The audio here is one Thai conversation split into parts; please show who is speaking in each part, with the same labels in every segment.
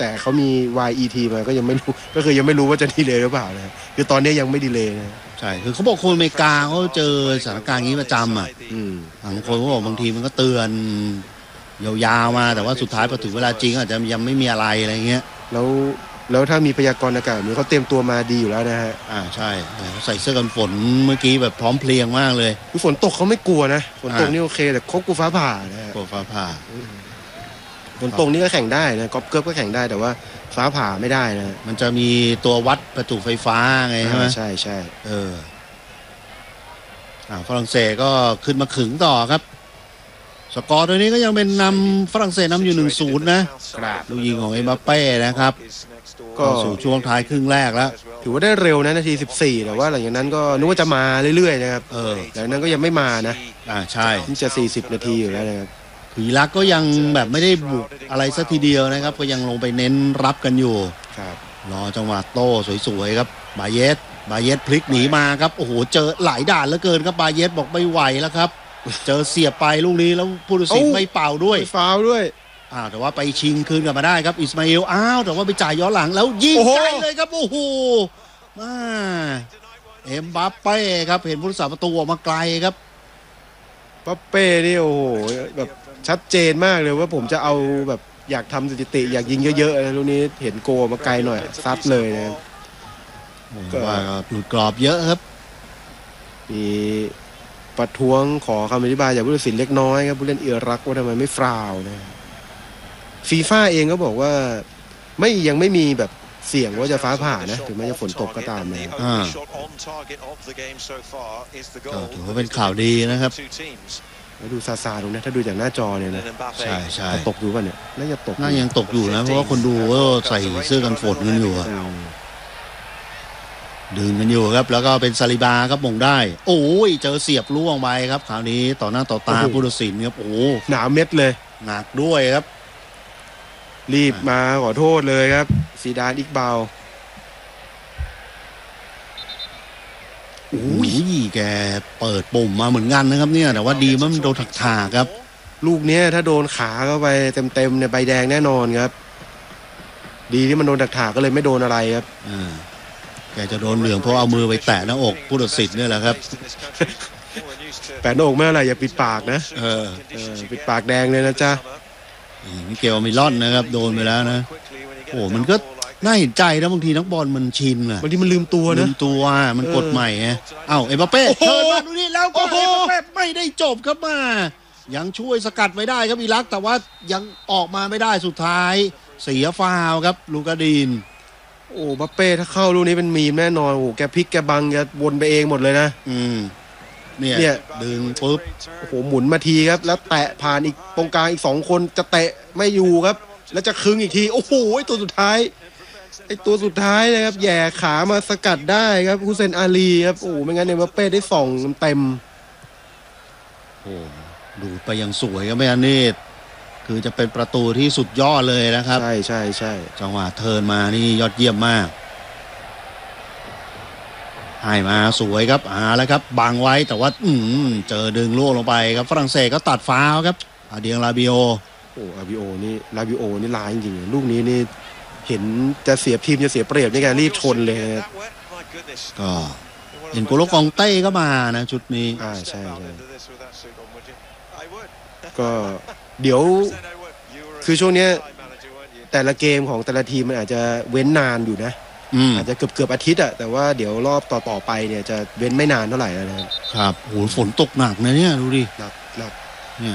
Speaker 1: แต่เขามี YET มาก็ยังไม่รู้ก็คือยังไม่รู้ว่าจะดีเลย์หรือเปล่านะคือตอนนี้ยังไม่ดีเลย์นะ
Speaker 2: ใช่คือเขาบอกคนอเมริกาเขาเจอสถานการณ์นี้ประจำบางคนเขาบอกบางทีมันก็เตือนยาวๆมาแต่ว่าสุดท้ายพอถึงเวลาจริงอาจจะยังไม่มีอะไรเงี้ย
Speaker 1: แล้วถ้ามีพยากรณ์อากาศเขาเตรียมตัวมาดีอยู่แล้วนะฮะ
Speaker 2: ใช่ใส่เสื้อกันฝนเมื่อกี้แบบพร้อมเพรียงมากเลย
Speaker 1: คือฝนตกเขาไม่กลัวนะฝนตกนี่โอเคแต่เขากลัวฟ้าผ่านะ
Speaker 2: กลัวฟ้าผ่า
Speaker 1: ฝนตกนี่ก็แข่งได้นะกอล์ฟเกิร์ฟก็แข่งได้แต่ว่าฟ้าผ่าไม่ได้นะ
Speaker 2: มันจะมีตัววัดประจุไฟฟ้าไงใช่ไหม
Speaker 1: ใช่
Speaker 2: ฝรั่งเศสก็ขึ้นมาขึงต่อครับสกอร์ตัวนี้ก็ยังเป็นนำฝรั่งเศสนำอยู่ 1-0 นะครับลูกยิงของเอ็มบัปเป้นะครับก็สู่ช่วงท้ายครึ่งแรกแล้ว
Speaker 1: ถือว่าได้เร็วนะนาที14แต่ว่าหลังจากนั้นก็นึกว่าจะมาเรื่อยๆนะครับหลังนั้นก็ยังไม่มานะ
Speaker 2: ใช่
Speaker 1: นี่จะ40นาทีอยู่แล้วนะครับ
Speaker 2: อิรักก็ยังแบบไม่ได้บุกอะไรสักทีเดียวนะครับก็ยังลงไปเน้นรับกันอยู่รอจังหวะโต้สวยๆครับบาเยสพลิกหนีมาครับโอ้โหเจอหลายด่านเหลือเกินครับบาเยสบอกไม่ไหวแล้วครับเจอเสียบไปลูกนี้แล้วผู้ตัดสินไม่เป่าด้วย
Speaker 1: ฟาวล์ด้วย
Speaker 2: แต่ว่าไปชิงคืนกลับมาได้ครับอิสมาอิลแต่ว่าไปจ่ายย้อนหลังแล้วยิงไกลเลยครับโอ้โหเอ็มบัปเป้ครับเห็นผู้รักษาประตูออกมาไกลครับ
Speaker 1: บัปเป้นี่โอ้โหแบบชัดเจนมากเลยว่าผมจะเอาแบบอยากทำสถิติอยากยิงเยอะๆลูกนี้เห็นโกมาไกลหน่อยซัดเลยนะ
Speaker 2: ก็หลุดกรอบเยอะครับ
Speaker 1: มีประท้วงขอคำอธิบายจากผู้ตัดสินเล็กน้อยครับผู้เล่นอิรักว่าทำไมไม่ฟาวล์นะฟีฟ่าเองก็บอกว่ายังไม่มีแบบเสี่ยงว่าจะฟ้าผ่านะถึงแม้จะฝนตกก็ตามนะ
Speaker 2: ก็ถือว่าเป็นข่าวดีนะครับ
Speaker 1: แล้วดูซาตรงนี้ถ้าดูจากหน้าจอเนี่ยนะ
Speaker 2: ใช่
Speaker 1: ตกอยู่ป่ะเนี่ยน่าจะตก
Speaker 2: ยังตกอยู่นะเพราะว่าคนดูก็ใส่เสื้อกันฝนกันอยู่ดึงกันอยู่ครับแล้วก็เป็นซาลิบาครับมงได้โอ้ยเจอเสียบล่วงไปครับคราวนี้ต่อหน้าต่อตาผู้ตัดสินครับโอ้
Speaker 1: หนาเม็ดเลย
Speaker 2: หนักด้วยครับ
Speaker 1: รีบมาขอโทษเลยครับซีดานอิกบาล
Speaker 2: โอ้ยแกเปิดปุ่มมาเหมือนกันนะครับเนี่ยแต่ว่าดีมันโดนถักถากครับ
Speaker 1: ลูกนี้ถ้าโดนขาเข้าไปเต็มเนี่ยใบแดงแน่นอนครับดีที่มันโดนถักถากก็เลยไม่โดนอะไรครับ
Speaker 2: แกจะโดนเหลืองเพราะเอามือไปแตะหน้าอกผู้ตัดสินเนี่ยแหละครับ
Speaker 1: แปะหน้าอกไม่อะไรอย่าปิดปากนะปิดปากแดงเลยนะจ๊ะ
Speaker 2: มิเกลมิลอนนะครับโดนไปแล้วนะโอ้มันก็น่าเห็นใจนะบางทีนักบอลมันชิน
Speaker 1: บางทีมันลืมตัวนะ
Speaker 2: ลืมตัวมันกดใหม่ไงเอ็มบัปเป้เชิญมาดูนี่แล้วก็เอ็มบัปเป้ไม่ได้จบครับมายังช่วยสกัดไว้ได้ครับอิรักแต่ว่ายังออกมาไม่ได้สุดท้ายเสียฟาวครับลูกาดีน
Speaker 1: บัปเป้ถ้าเข้าลูกนี้เป็นมีมแน่นอนแกพลิกแกบังแกวนไปเองหมดเลยนะ
Speaker 2: เนี่ยดึงปุ๊บ
Speaker 1: หมุนมาทีครับแล้วแตะผ่านอีกตรงกลางอีก2คนจะเตะไม่อยู่ครับแล้วจะคึงอีกทีโอ้โหตัวสุดท้ายนะครับแย่ขามาสกัดได้ครับฮุเซนอาลีครับไม่งั้นเนี่ยบัปเป้ได้ส่องเต็ม
Speaker 2: ดูไปยังสวยครับไม่อันนี้คือจะเป็นประตูที่สุดยอดเลยนะครับ
Speaker 1: ใช่
Speaker 2: จังหวะเทิร์นมานี่ยอดเยี่ยมมากให้มาสวยครับแล้วครับบังไว้แต่ว่าเจอดึงล่วงลงไปครับฝรั่งเศสก็ตัดฟาวครับอาเดียงลาบิโอ
Speaker 1: อาบิโอนี่ลายจริงๆลูกนี้นี่เห็นจะเสียทีมจะเสียเปรียบในการรีบชนเลย
Speaker 2: ก็เห็นโกโลกองเต้ก็มานะชุดนี้
Speaker 1: ใช่ก็เดี๋ยวคือช่วงนี้แต่ละเกมของแต่ละทีมมันอาจจะเว้นนานอยู่นะอาจจะเกือบอาทิตย์แต่ว่าเดี๋ยวรอบต่อไปเนี่ยจะเว้นไม่นานเท่าไหร่
Speaker 2: นะครับโหฝนตกหนักนะเนี่ยดูดิ
Speaker 1: หนัก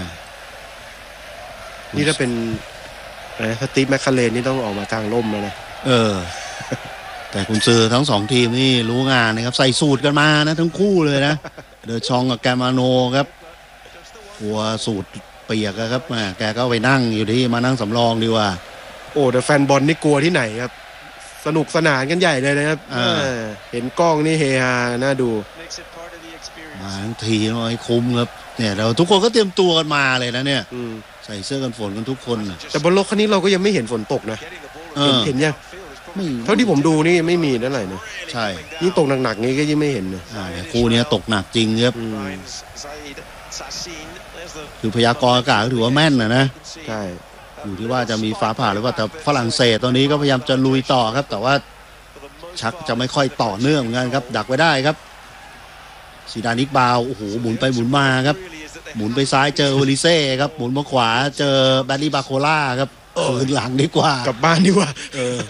Speaker 1: นี่ถ้าเป็นสตีฟแมคคาเรนนี่ต้องออกมากลางร่มแล้วนะ
Speaker 2: แต่คุณซื้อทั้ง2ทีมนี่รู้งานนะครับใส่สูตรกันมานะทั้งคู่เลยนะเดอชองกับแกมาโนครับหัวสูตรเปียกครับแกก็ไปนั่งอยู่ที่มานั่งสำรองดีกว่า
Speaker 1: แต่แฟนบอลนี่กลัวที่ไหนครับสนุกสนานกันใหญ่เลยนะครับเห็นกล้องนี่เฮฮาน่าดู
Speaker 2: มาทั้งทีน้อยคุ้มครับเนี่ยเราทุกคนก็เตรียมตัวกันมาเลยนะเนี่ยใส่เสื้อกันฝนกันทุกคน
Speaker 1: แต่บนรถคันนี้เราก็ยังไม่เห็นฝนตกนะเห็นยังเท่าที่ผมดูนี่ไม่มีนั่นไหนนะ
Speaker 2: ใช่
Speaker 1: ยิ่งตกหนักๆนี้ก็ยิ่งไม่เห็นนะ
Speaker 2: คู่นี้ตกหนักจริงครับคือพยากรณ์อากาศก็ถือว่าแม่นนะ
Speaker 1: ใช่
Speaker 2: อยู่ที่ว่าจะมีฟ้าผ่าหรือว่าแต่ฝรั่งเศสตอนนี้ก็พยายามจะลุยต่อครับแต่ว่าชักจะไม่ค่อยต่อเนื่องเหมือนกันครับดักไว้ได้ครับซีดานิกบาวโอ้โหหมุนไปหมุนมาครับหมุนไปซ้ายเจอโอลิเซ่ครับหมุนมาขวาเจอแบดลี่บาโคล่าครับคืนหลังดีกว่าก
Speaker 1: ลับบ้านดีกว่า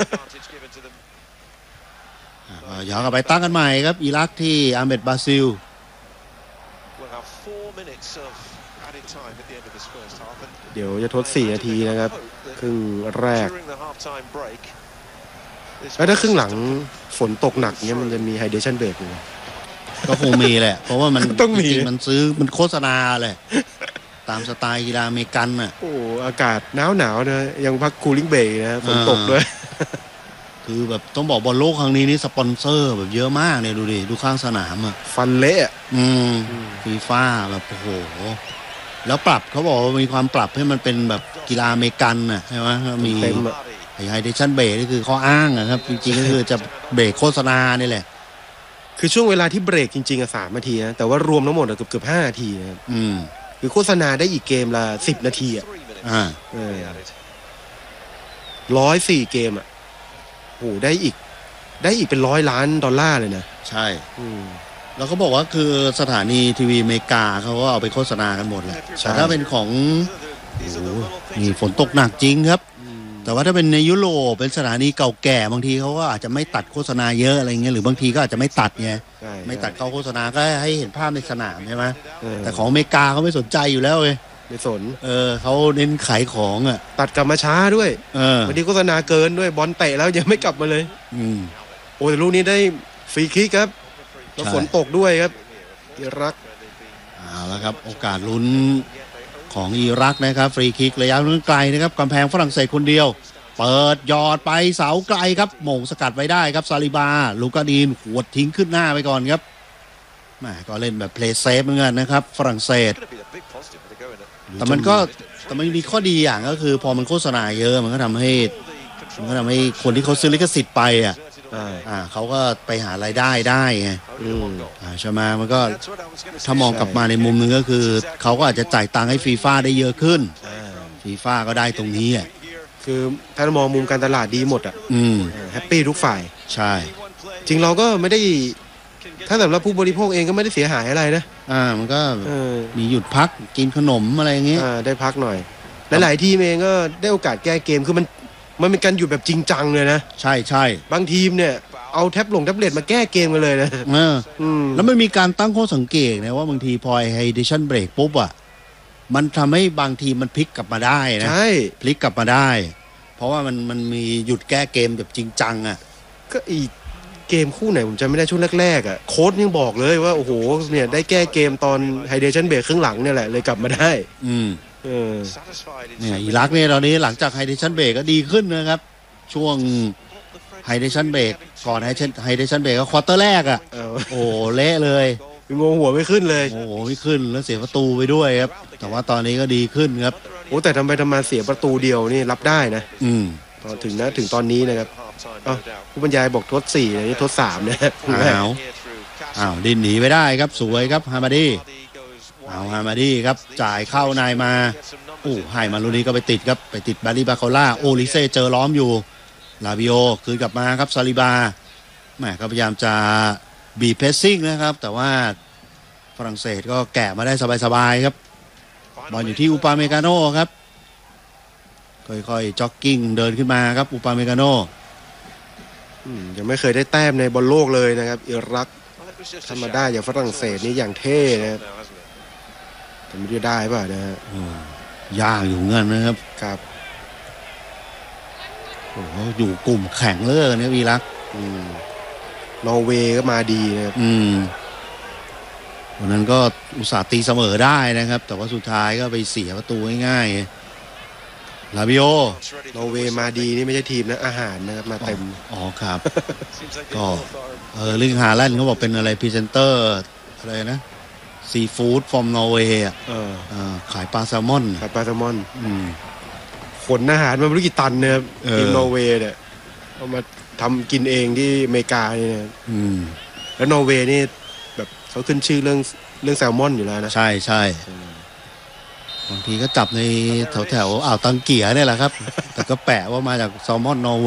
Speaker 2: ย้อนกลับไปตั้งกันใหม่ครับอิรักที่อาเมดบราซิล
Speaker 1: เดี๋ยวจะทด4 นาทีนะครับครึ่งแรกแล้วถ้าครึ่งหลังฝนตกหนักเนี้ยมันจะมีไฮเดรชั่นเบรกอยู่
Speaker 2: ก็คงมีแหละเพราะว่ามัน
Speaker 1: ต้องมี
Speaker 2: มันซื้อมันโฆษณาเลยตามสไตล์กีฬาอเมริกันน่ะ
Speaker 1: โอ้อากาศหนาวนะยังพักคูลิ่งเบรกนะฝนตกด้วย
Speaker 2: คือแบบต้องบอกบอลโลกครั้งนี้นี่สปอนเซอร์แบบเยอะมากเนี่ยดูดิดูข้างสนามอ่ะ
Speaker 1: ฟันเละ
Speaker 2: ฟีฟ่าแบบโอ้โหแล้วปรับเขาบอกว่ามีความปรับให้มันเป็นแบบกีฬาอเมริกันน่ะใช่ไหมมีไฮเดรชั่นเบรกนี่คือข้ออ้างอะครับจริงๆก็คือจะเบรกโฆษณานี่แหละ
Speaker 1: คือช่วงเวลาที่เบรกจริงๆ3 นาทีนะแต่ว่ารวมทั้งหมดเกือบ5 นาทีนะครับคือโฆษณาได้อีกเกมละ10 นาที104 เกมอ่ะโหได้อีกเป็น$100 ล้านเลยนะ
Speaker 2: ใช่แล้วเขาบอกว่าคือสถานีทีวีอเมริกาเขาก็เอาไปโฆษณากันหมดแหละแต่ถ้าเป็นของนี่ฝนตกหนักจริงครับแต่ว่าถ้าเป็นในยุโรปเป็นสถานีเก่าแก่บางทีเขาก็อาจจะไม่ตัดโฆษณาเยอะอะไรเงี้ยหรือบางทีก็อาจจะไม่ตัดไงไม่ตัดเข้าโฆษณาก็ให้เห็นภาพในสนามใช่ไหมแต่ของอเมริกาเขาไม่สนใจอยู่แล้วเลย
Speaker 1: ไม่สน
Speaker 2: เขาเน้นขายของอ่ะ
Speaker 1: ตัดกลับมาช้าด้วยบางทีโฆษณาเกินด้วยบอลเตะแล้วยังไม่กลับมาเลยโอ้แต่ลูกนี้ได้ฟรีคิกครับแล้วฝนตกด้วยครับอิรัก
Speaker 2: เอาละครับโอกาสลุ้นของอิรักนะครับฟรีคิกระยะรุ่นไกลนะครับกำแพงฝรั่งเศสคนเดียวเปิดยอดไปเสาไกลครับโหม่งสกัดไว้ได้ครับซาลิบาลูกาดีนหัวทิ้งขึ้นหน้าไปก่อนครับแหมก็เล่นแบบเพลย์เซฟเหมือนกันนะครับฝรั่งเศสแต่มันมีข้อดีอย่างก็คือพอมันโฆษณาเยอะมันก็ทำให้คนที่เขาซื้อลิขสิทธิ์ไปเขาก็ไปหารายได้ได้ไงใช่ไหมมันก็ถ้ามองกลับมาในมุมนึงก็คือเขาก็อาจจะจ่ายตังค์ให้ฟีฟ่าได้เยอะขึ้นฟีฟ่าก็ได้ตรงนี้
Speaker 1: คือถ้ามองมุมการตลาดดีหมดแฮปปี้ทุกฝ่าย
Speaker 2: ใช่
Speaker 1: จริงเราก็ไม่ได้ถ้าสำหรับผู้บริโภคเองก็ไม่ได้เสียหายอะไรนะ
Speaker 2: มันก็มีหยุดพักกินขนมอะไรอย่างเงี้ย
Speaker 1: ได้พักหน่อยหลายๆทีมเองก็ได้โอกาสแก้เกมคือมันเป็นการหยุดแบบจริงจังเลยนะ
Speaker 2: ใช่
Speaker 1: บางทีมเนี่ยเอาแท็บเล็ตมาแก้เกมกันเลยนะ
Speaker 2: แล้วมันมีการตั้งข้อสังเกตนะว่าบางทีพอไฮเดรชั่นเบรกปุ๊บมันทำให้บางทีมันพลิกกลับมาได้นะ
Speaker 1: ใช่
Speaker 2: พลิกกลับมาได้เพราะว่ามันมีหยุดแก้เกมแบบจริงจัง
Speaker 1: ก็อีเกมคู่ไหนผมจำไม่ได้ช่วงแรกโค้ชยังบอกเลยว่าโอ้โหเนี่ยได้แก้เกมตอนไฮเดรชั่นเบรกครึ่งหลังเนี่ยแหละเลยกลับมาได้
Speaker 2: เนี่ยอิรักเนี่ยตอนนี้หลังจากไฮเดรชั่นเบรกก็ดีขึ้นนะครับช่วงไฮเดรชั่นเบรกก่อนไฮเดรชั่นเบรกก็ควอเตอร์แรกโอ้เละเลย
Speaker 1: งงหัวไม่ขึ้นเลย
Speaker 2: โอ้ไม่ขึ้นแล้วเสียประตูไปด้วยครับแต่ว่าตอนนี้ก็ดีขึ้นครับ
Speaker 1: โอ้แต่ทำมาเสียประตูเดียวนี่รับได้นะถึงตอนนี้นะครับผู้บรรยายบอกทด4อันนี้ทด3นะ
Speaker 2: ดินหนีไปได้ครับสวยครับฮามาดีฮามาดีครับจ่ายเข้านายมาให้มาลูนี้ก็ไปติดครับไปติดบาลีบาโคล่าโอลิเซ่เจอล้อมอยู่ลาบิโอคืนกลับมาครับซาลิบาแหมก็พยายามจะบีบเพสซิ่งนะครับแต่ว่าฝรั่งเศสก็แกะมาได้สบายๆครับบอลอยู่ที่อุปาเมกาโน่ครับค่อยๆจ็อกกิ้งเดินขึ้นมาครับอุปาเมกาโน่
Speaker 1: ยังไม่เคยได้แต้มในบอลโลกเลยนะครับอิรักทำมาได้อย่างฝรั่งเศสนี่อย่างเท่นะครับแต่ไม่ได้ป่ะนะฮะ
Speaker 2: ยากอยู่เงินนะครับ
Speaker 1: ครับ
Speaker 2: โอ้อยู่กลุ่มแข่งเลยเนี่ยอิรัก
Speaker 1: นอร์เวย์ก็มาดีนะครับ
Speaker 2: วันนั้นก็อุตส่าห์ตีเสมอได้นะครับแต่ว่าสุดท้ายก็ไปเสียประตูง่ายๆลาบิโอน
Speaker 1: อร์เวย์มาดีนี่ไม่ใช่ทีมนะอาหารนะครับมาเต็ม
Speaker 2: ครับก็ลิงฮาแลนด์เขาบอกเป็นอะไรพรีเซนเตอร์อะไรนะซีฟู้ดฟอร์มนอร์เวย์ขายปลาแซลมอน
Speaker 1: ขนอาหารมาไม่รู้กี่ตันนะครับทีมนอร์เวย์เนี่ยเอามาทำกินเองที่อเมริกาเนี่ยแล้วนอร์เวย์นี่แบบเขาขึ้นชื่อเรื่องแซลมอนอยู่แล้วนะ
Speaker 2: ใช่บางทีก็จับในแถวอ่าวตังเกียเนี่ยแหละครับ แต่ก็แปะว่ามาจากแซลมอนนอร์เวย์